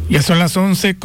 Ya son las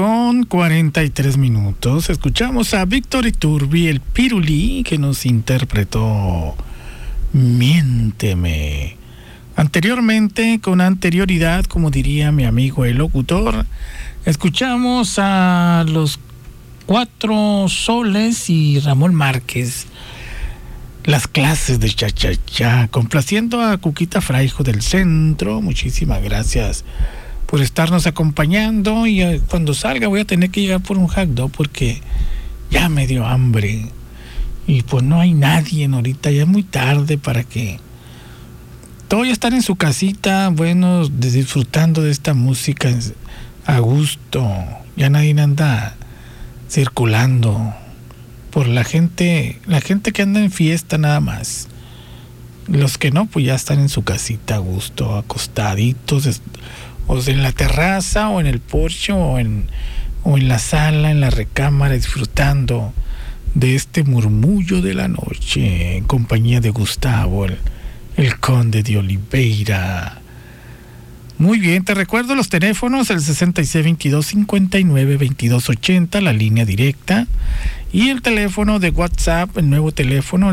11:43. Escuchamos a Víctor Iturbi, el Pirulí, que nos interpretó Miénteme. Anteriormente, con anterioridad, como diría mi amigo el locutor, escuchamos a los Cuatro Soles y Ramón Márquez, Las Clases de Cha-Cha-Cha, complaciendo a Cuquita Fraijo del Centro. Muchísimas gracias por estarnos acompañando, y cuando salga voy a tener que llegar por un hot dog porque ya me dio hambre y pues no hay nadie ahorita, ya es muy tarde para que todos ya están en su casita, bueno, disfrutando de esta música a gusto. Ya nadie anda circulando por la gente que anda en fiesta nada más. Los que no, pues ya están en su casita a gusto, acostaditos, o en la terraza, o en el porche, o en la sala, en la recámara, disfrutando de este murmullo de la noche, en compañía de Gustavo, el Conde de Oliveira. Muy bien, te recuerdo los teléfonos: el 6622-592280, la línea directa, y el teléfono de WhatsApp, el nuevo teléfono, el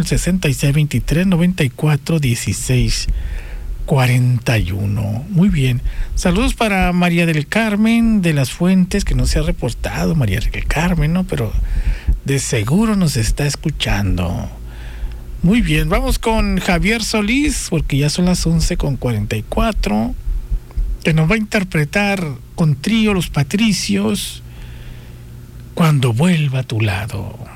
6623-941641. Muy bien. Saludos para María del Carmen de las Fuentes, que no se ha reportado, María del Carmen, ¿no? Pero de seguro nos está escuchando. Muy bien, vamos con Javier Solís, porque ya son las 11:44, que nos va a interpretar con trío Los Patricios, Cuando vuelva a tu lado.